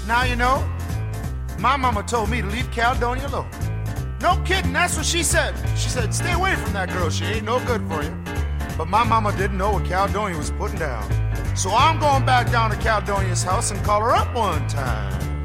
Now you know, my mama told me to leave Caledonia alone. No kidding, that's what she said. She said, stay away from that girl, she ain't no good for you. But my mama didn't know what Caledonia was putting down. So I'm going back down to Caledonia's house and call her up one time.